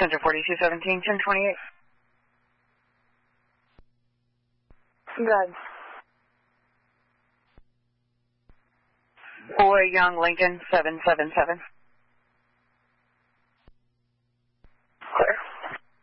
Center 4217, 1028. Good. Boy Young Lincoln 777.